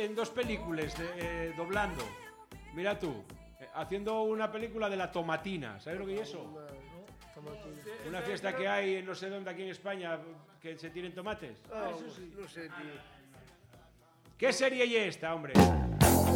en dos películas doblando. Mira tú, haciendo una película de la tomatina. ¿Sabes lo que es eso? Una fiesta que hay no sé dónde aquí en España que se tienen tomates. Eso sí. No sé, tío. ¿Qué serie es esta, hombre?